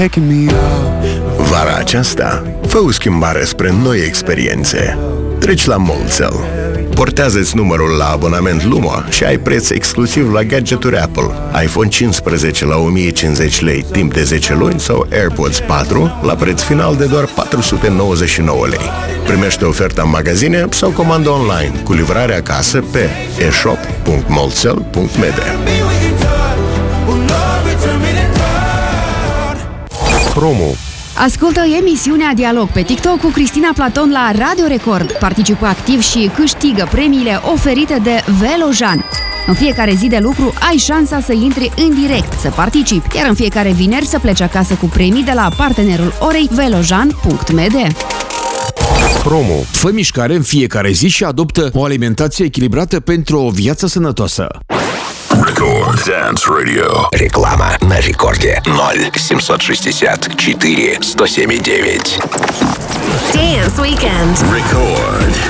Vara aceasta, fă o schimbare spre noi experiențe. Treci la Molcel. Portează-ți numărul la abonament Luma și ai preț exclusiv la gadgeturi Apple, iPhone 15 la 1050 lei timp de 10 luni sau AirPods 4 la preț final de doar 499 lei. Primește oferta în magazine sau comandă online cu livrare acasă pe eshop.molcel.md. Promo. Ascultă emisiunea Dialog pe TikTok cu Cristina Platon la Radio Record. Participă activ și câștigă premiile oferite de Velojan. În fiecare zi de lucru ai șansa să intri în direct, să participi, iar în fiecare vineri să pleci acasă cu premii de la partenerul orei velojan.md. Promo. Fă mișcare în fiecare zi și adoptă o alimentație echilibrată pentru o viață sănătoasă. Record Dance Radio. Реклама на рекорде 0760 4 107 9. Dance Weekend. Record.